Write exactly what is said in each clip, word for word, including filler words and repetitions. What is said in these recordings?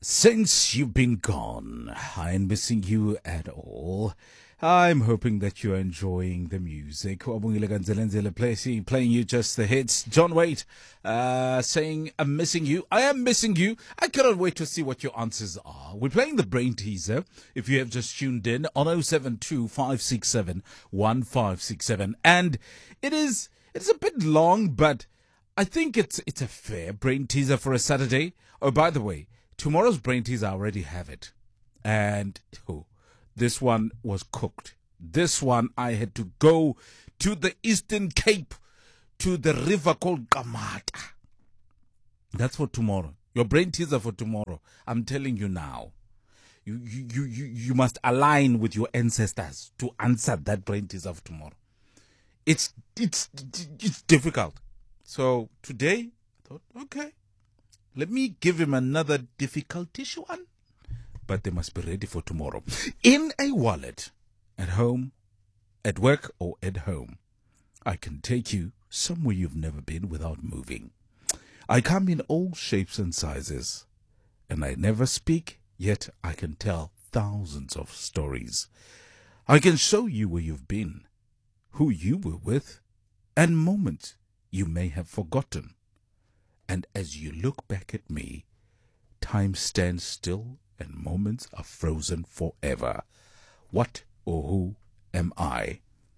Since you've been gone, I ain't missing you at all. I'm hoping that you're enjoying the music. Playing, playing you just the hits. John Waite uh, saying, I'm missing you. I am missing you. I cannot wait to see what your answers are. We're playing the brain teaser. If you have just tuned in on oh seven two, five six seven, one five six seven. And it is it's a bit long, but I think it's it's a fair brain teaser for a Saturday. Oh, by the way, tomorrow's brain teaser, I already have it. And oh, this one was cooked. This one, I had to go to the Eastern Cape, to the river called Kamata. That's for tomorrow. Your brain teaser for tomorrow. I'm telling you now. You, you, you, you must align with your ancestors to answer that brain teaser for tomorrow. It's, it's, it's difficult. So today, I thought, okay, let me give him another difficult-ish one. But they must be ready for tomorrow. In a wallet, at home, at work, or at home, I can take you somewhere you've never been without moving. I come in all shapes and sizes, and I never speak, yet I can tell thousands of stories. I can show you where you've been, who you were with, and moments you may have forgotten. And as you look back at me, time stands still and moments are frozen forever. What or who am I?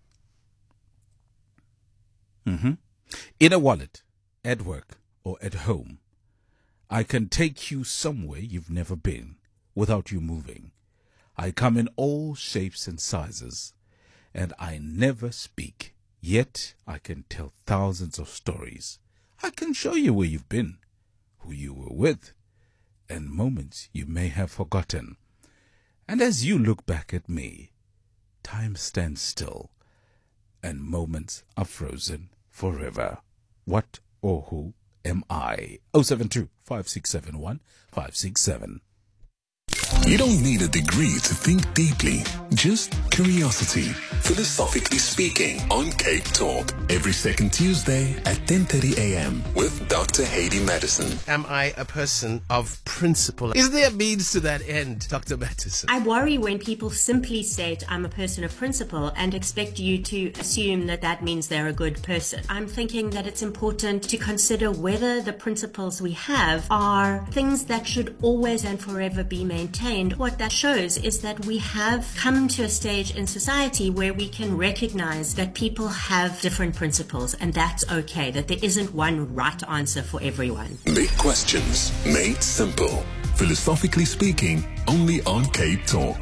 Mm-hmm. In a wallet, at work, or at home, I can take you somewhere you've never been without you moving. I come in all shapes and sizes, and I never speak, yet I can tell thousands of stories. I can show you where you've been, who you were with, and moments you may have forgotten. And as you look back at me, time stands still, and moments are frozen forever. What or who am I? oh seven two, five six seven, one five six seven. You don't need a degree to think deeply, just curiosity. Philosophically Speaking on Cape Talk, every second Tuesday at ten thirty a.m. with Doctor Haydee Madison. Am I a person of principle? Is there a means to that end, Doctor Madison? I worry when people simply state, I'm a person of principle, and expect you to assume that that means they're a good person. I'm thinking that it's important to consider whether the principles we have are things that should always and forever be maintained. What that shows is that we have come to a stage in society where we can recognize that people have different principles, and that's okay, that there isn't one right answer for everyone. Big questions made simple. Philosophically Speaking, only on Cape Talk.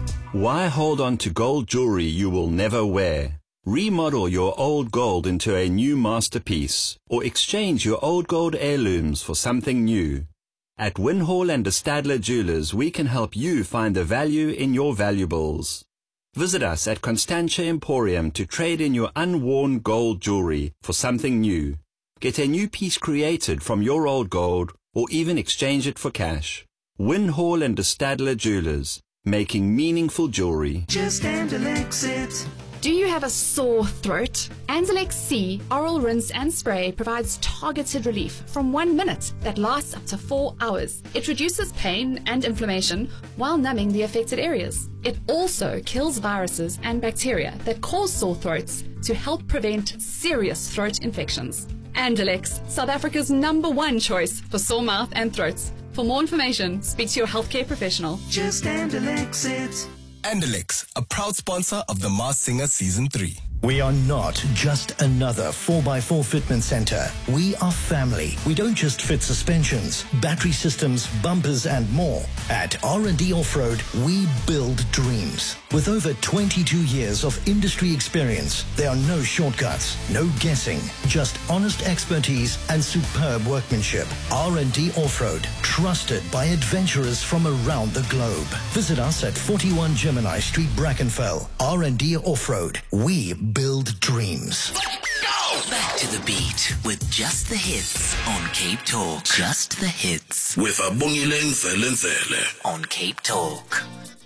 Why hold on to gold jewelry you will never wear? Remodel your old gold into a new masterpiece, or exchange your old gold heirlooms for something new. At Winhall and de Stadler Jewelers, we can help you find the value in your valuables. Visit us at Constantia Emporium to trade in your unworn gold jewelry for something new. Get a new piece created from your old gold, or even exchange it for cash. Winhall and de Stadler Jewelers, making meaningful jewelry. Just Andalex it. Do you have a sore throat? Andalex C Oral Rinse and Spray provides targeted relief from one minute that lasts up to four hours. It reduces pain and inflammation while numbing the affected areas. It also kills viruses and bacteria that cause sore throats to help prevent serious throat infections. Andalex, South Africa's number one choice for sore mouth and throats. For more information, speak to your healthcare professional. Just Andalex it. Andalex, a proud sponsor of The Masked Singer Season three. We are not just another four by four fitment center. We are family. We don't just fit suspensions, battery systems, bumpers, and more. At R and D Off-Road, we build dreams. With over twenty-two years of industry experience, there are no shortcuts, no guessing, just honest expertise and superb workmanship. R and D Off-Road, trusted by adventurers from around the globe. Visit us at forty-one Gemini Street, Brackenfell. R and D Off-Road, we build dreams. Go! Back to the beat with Just the Hits on Cape Talk. Just the Hits With Abongile Nzele Nzele on Cape Talk.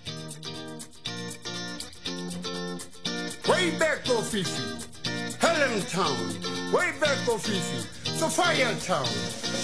Way back go Fifi, Helen Town, way back go Fifi, Sophia Town,